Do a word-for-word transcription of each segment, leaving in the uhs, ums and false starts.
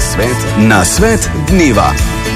svet, na svet dneva.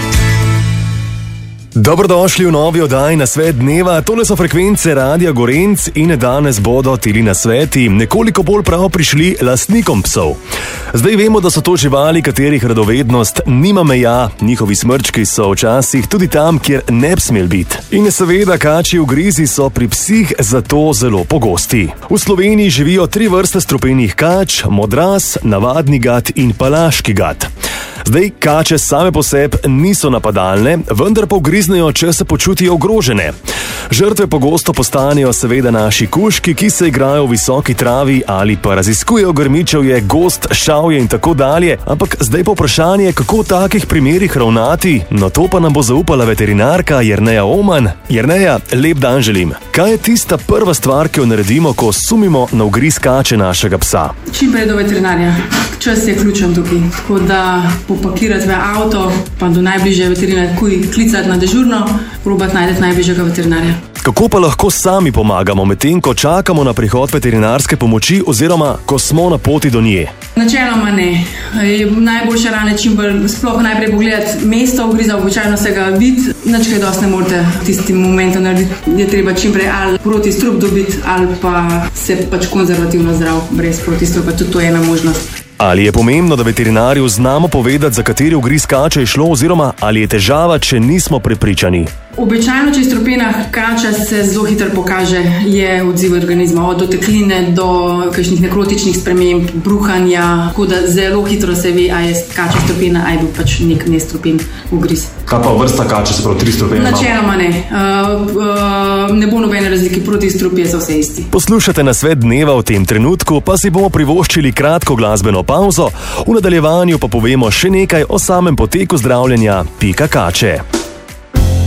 Dobrodošli v novi oddaji Na svet dneva. Tole so frekvence Radia Gorenc in danes bodo tili nasveti nekoliko bolj prav prišli lastnikom psov. Zdaj vemo, da so to živali, katerih radovednost nima meja, njihovi smrčki so včasih tudi tam, kjer ne bi smel biti. In seveda kačji ugrizi so pri psih zato zelo pogosti. V Sloveniji živijo tri vrste strupenih kač: modras, navadni gad in palaški gad. Zdaj, kače same po sebi niso napadalne, vendar pa ugriznejo, če se počutijo ogrožene. Žrtve pogosto postanejo seveda naši kužki, ki se igrajo v visoki travi ali pa raziskujejo grmičevje, gozd, šavje in tako dalje. Ampak zdaj pa vprašanje, kako v takih primerih ravnati, no to pa nam bo zaupala veterinarka Jerneja Oman. Jerneja, lep dan želim. Kaj je tista prva stvar, ki jo naredimo, ko sumimo na ugriz kače našega psa? Čim prej do veterinarja. Čas je ključen tukaj. Tako da popakirati v avto, pa do najbližje veterinarja, klicati na dežurno, probati najti najbližjega veterinarja. Kako pa lahko sami pomagamo medtem, ko čakamo na prihod veterinarske pomoči oziroma ko smo na poti do nje? Načeloma ne. Najboljše rane čim bolj sploh najprej pogledati mesto ugriza, običajno se ga vidi, nič kaj dosti ne morete v tistim momentu narediti. Je treba čim prej ali protistrup dobiti ali pa se pač konzervativno zdrav brez protistrupa, tudi to je ena možnost. Ali je pomembno, da veterinarju znamo povedati, za kateri ugriz kače je šlo, oziroma ali je težava, če nismo prepričani? Običajno, če je strupena kača, se zelo hitro pokaže, je odziv organizma, od otekline do kakšnih nekrotičnih sprememb, bruhanja, tako da zelo hitro se ve, a je kača strupena, a je bil pač nek nestrupen ugriz. Kaj pa vrsta kače, se pravi tri strupene? Načeloma ne. Uh, uh, ne bo nobene razlike, proti strupi so vse isti. Poslušate Na svet dneva, v tem trenutku pa si bomo privoščili kratko glasbeno pauzo, v nadaljevanju pa povemo še nekaj o samem poteku zdravljenja pika kače.